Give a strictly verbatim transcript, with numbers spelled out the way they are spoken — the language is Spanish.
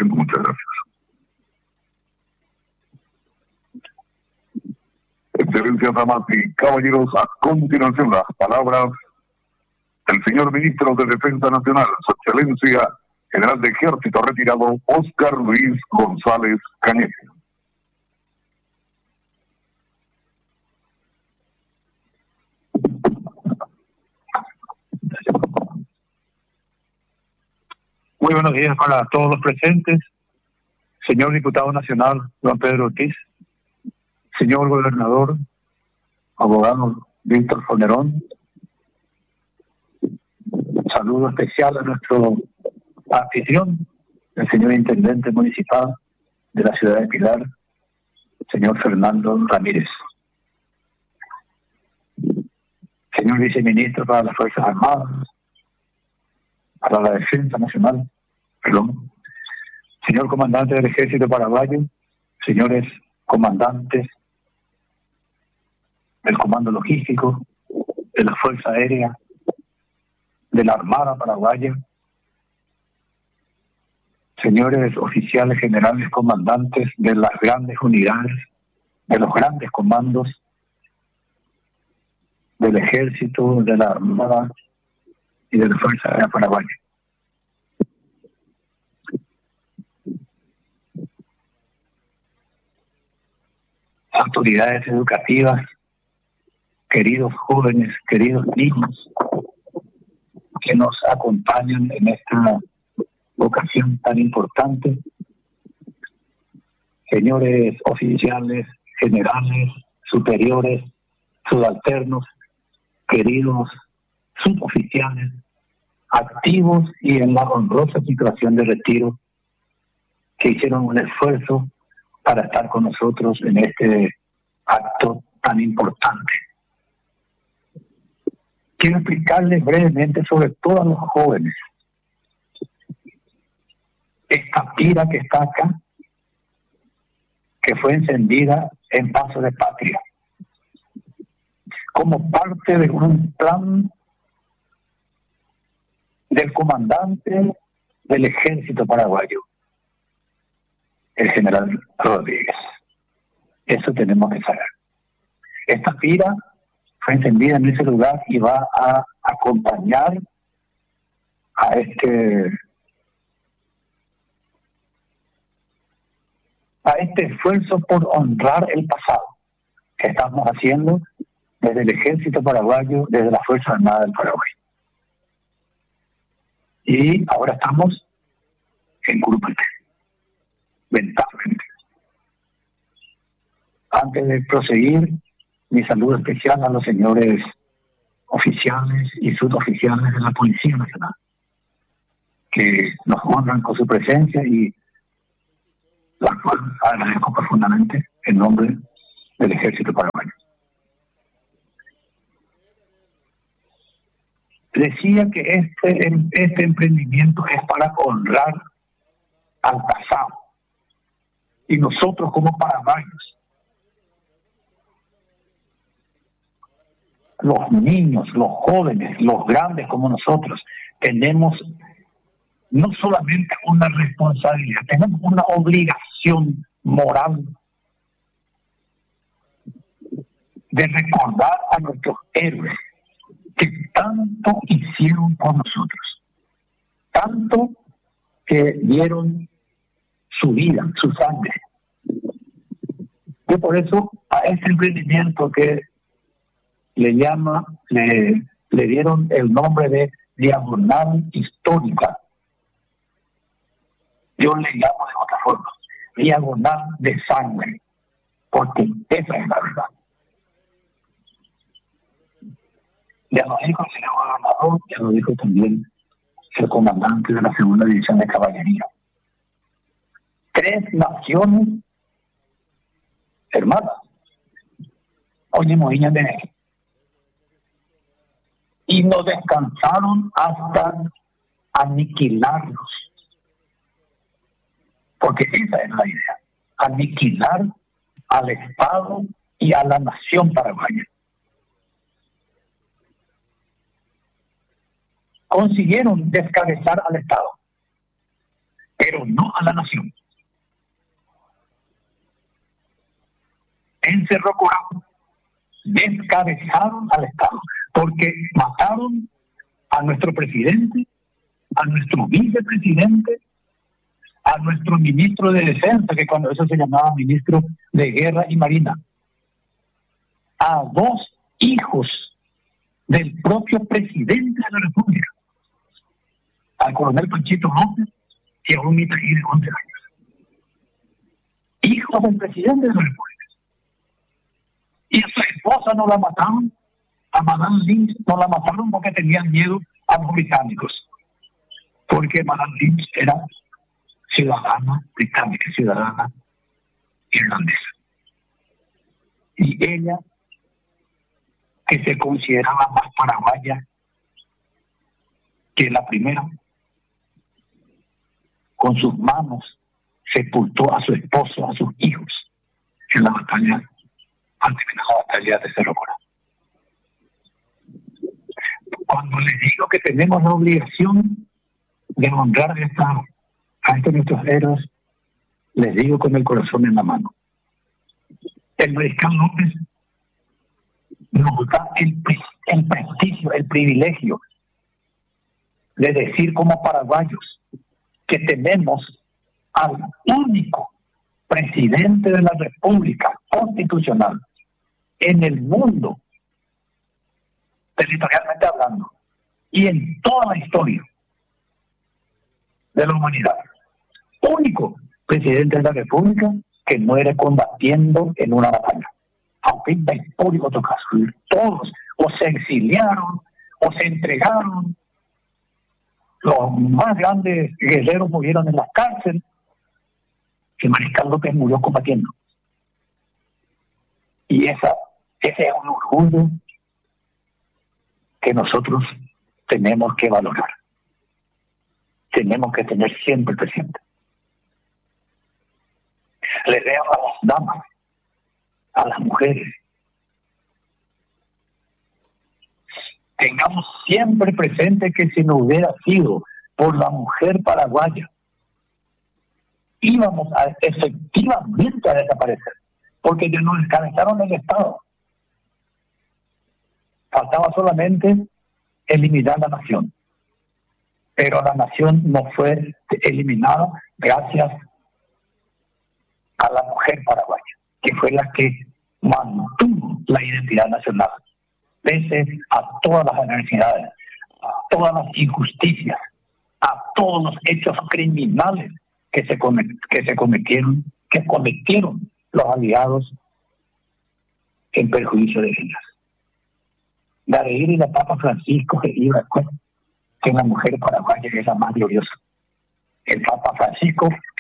haciendo. Muchas gracias. Excelencias, damas y caballeros, a continuación las palabras del señor Ministro de Defensa Nacional, Su Excelencia General de Ejército retirado Óscar Luis González Cañete. Muy buenos días para todos los presentes, señor Diputado Nacional Juan Pedro Ortiz, señor Gobernador, abogado Víctor Calderón. Saludo especial a nuestro anfitrión, el señor Intendente Municipal de la ciudad de Pilar, señor Fernando Ramírez. Señor Viceministro para las Fuerzas Armadas, para la Defensa Nacional, perdón, señor Comandante del Ejército Paraguayo, señores comandantes del Comando Logístico, de la Fuerza Aérea, de la Armada Paraguaya, señores oficiales generales comandantes de las grandes unidades, de los grandes comandos del Ejército, de la Armada y de la Fuerza Aérea Paraguaya. Autoridades educativas, queridos jóvenes, queridos niños que nos acompañan en esta ocasión tan importante, señores oficiales, generales, superiores, subalternos, queridos suboficiales, activos y en la honrosa situación de retiro, que hicieron un esfuerzo para estar con nosotros en este acto tan importante. Quiero explicarles brevemente sobre todos los jóvenes. Esta pira que está acá, que fue encendida en Paso de Patria, como parte de un plan del comandante del Ejército Paraguayo, el general Rodríguez. Eso tenemos que saber. Esta pira fue encendida en ese lugar y va a acompañar a este a este esfuerzo por honrar el pasado que estamos haciendo desde el Ejército Paraguayo, desde la Fuerza Armada del Paraguay. Y ahora estamos en Curupayté, ventajamente. Antes de proseguir, mi saludo especial a los señores oficiales y suboficiales de la Policía Nacional, que nos honran con su presencia y la cual agradezco profundamente en nombre del Ejército Paraguayo. Decía que este, este emprendimiento es para honrar al pasado. Y nosotros como paraguayos, los niños, los jóvenes, los grandes como nosotros, tenemos no solamente una responsabilidad, tenemos una obligación moral de recordar a nuestros héroes que tanto hicieron por nosotros, tanto que dieron su vida, su sangre. Y por eso a este emprendimiento que le llama, le, le dieron el nombre de Diagonal Histórica. Yo le llamo de otra forma, Diagonal de Sangre, porque esa es la verdad. Ya lo dijo el señor gobernador, ya lo dijo también el comandante de la segunda división de caballería. Tres naciones hermanas, oye, moviñas de él. Y no descansaron hasta aniquilarlos. Porque esa es la idea, aniquilar al Estado y a la nación paraguaya. Consiguieron descabezar al Estado, pero no a la nación. En Cerro Corá descabezaron al Estado, porque mataron a nuestro presidente, a nuestro vicepresidente, a nuestro ministro de Defensa, que cuando eso se llamaba ministro de Guerra y Marina, a dos hijos del propio presidente de la República, al coronel Panchito López y a un mitaí de once años. Hijos del presidente de la República. Y a su esposa no la mataron, a Madame Lynch no la mataron porque tenían miedo a los británicos, porque Madame Lynch era ciudadana británica, ciudadana irlandesa. Y ella, que se consideraba más paraguaya que la primera, con sus manos sepultó a su esposo, a sus hijos, en la batalla, antes de la batalla de Cerro Corá. Cuando les digo que tenemos la obligación de honrar esta, a estos nuestros héroes, les digo con el corazón en la mano. El mariscal López nos da el, el prestigio, el privilegio de decir como paraguayos que tenemos al único presidente de la República constitucional en el mundo, territorialmente hablando, y en toda la historia de la humanidad. Único presidente de la República que muere combatiendo en una batalla. Aunque es histórico otro caso. Todos o se exiliaron o se entregaron. Los más grandes guerreros murieron en las cárceles. El mariscal López murió combatiendo. Y esa, ese es un orgullo que nosotros tenemos que valorar. Tenemos que tener siempre presente. Le veo a las damas, a las mujeres. Tengamos siempre presente que si no hubiera sido por la mujer paraguaya, íbamos a efectivamente a desaparecer, porque ya nos descabezaron el Estado. Faltaba solamente eliminar la nación. Pero la nación no fue eliminada gracias a la mujer paraguaya, que fue la que mantuvo la identidad nacional, pese a todas las adversidades, a todas las injusticias, a todos los hechos criminales que se, comet- que se cometieron, que cometieron los aliados en perjuicio de ellas. La de ir y la Papa Francisco que iba después, que la mujer paraguaya es la más gloriosa. El Papa Francisco